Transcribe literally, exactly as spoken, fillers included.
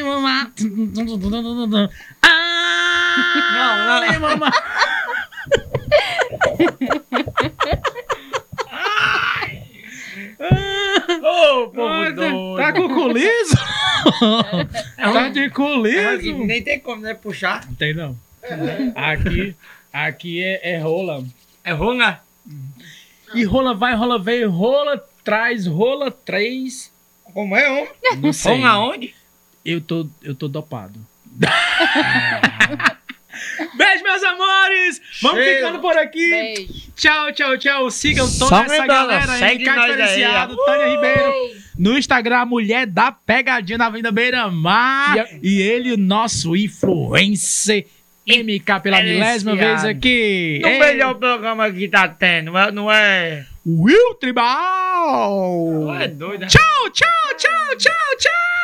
mamar. Ah, não, não. Mamar. Ô, povo doido. Tá com coliso? Tá de coliso? Nem tem como, né, puxar. Não tem, não. Aqui, aqui é, é rola. É rola? E rola vai, rola veio, rola traz, rola três. Como é, homem? Não sei. Rola onde? Eu tô, eu tô dopado. Beijo, meus amores! Vamos Cheiro. ficando por aqui. Beijo. Tchau, tchau, tchau. Sigam toda Só essa lembrando, galera aí. segue Ricardo nós aí, Diferenciado, ó. Tânia Ribeiro. Beijo. No Instagram, Mulher da Pegadinha na Avenida Beira Mar. E a- E ele, o nosso influencer M K pela milésima vez aqui. No Ei, melhor programa que tá tendo, não é? Não é, Will Tribal. não é doido, né? Tchau, tchau, tchau, tchau, tchau.